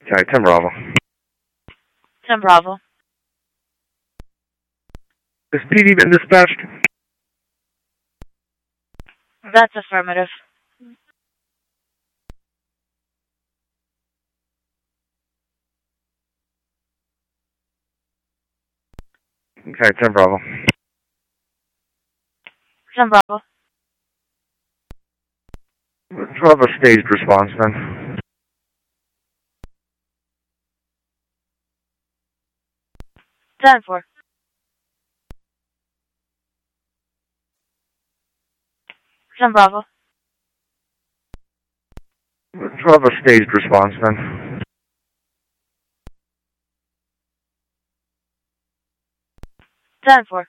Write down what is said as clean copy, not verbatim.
Sorry, 10 Bravo. 10 Bravo. Has PD been dispatched? That's affirmative. Okay, 10 Bravo. 10 Bravo. Let's have a staged response then. 10-4. 10 Bravo. Let's have a staged response then. 10-4.